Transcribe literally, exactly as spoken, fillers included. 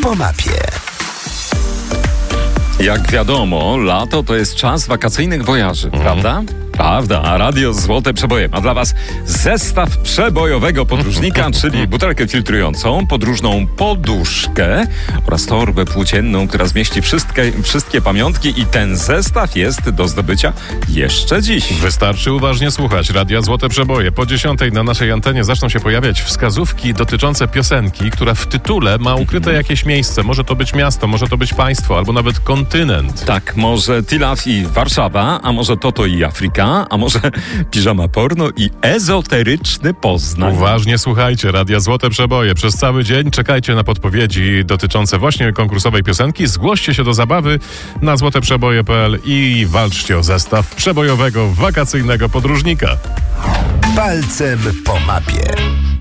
po mapie. Jak wiadomo, lato to jest czas wakacyjnych wojaży, mm. prawda? Prawda, a radio Złote Przeboje ma dla Was zestaw przebojowego podróżnika, czyli butelkę filtrującą, podróżną poduszkę oraz torbę płócienną, która zmieści wszystkie, wszystkie pamiątki i ten zestaw jest do zdobycia jeszcze dziś. Wystarczy uważnie słuchać Radia Złote Przeboje. Po dziesiątej na naszej antenie zaczną się pojawiać wskazówki dotyczące piosenki, która w tytule ma ukryte jakieś miejsce. Może to być miasto, może to być państwo, albo nawet kontynent. Tak, może Tilaf i Warszawa, a może Toto i Afryka, a może piżama porno i ezoteryczny Poznań. Uważnie słuchajcie Radia Złote Przeboje. Przez cały dzień czekajcie na podpowiedzi dotyczące właśnie konkursowej piosenki. Zgłoście się do zabawy na złoteprzeboje kropka p l i walczcie o zestaw przebojowego wakacyjnego podróżnika. Palcem po mapie.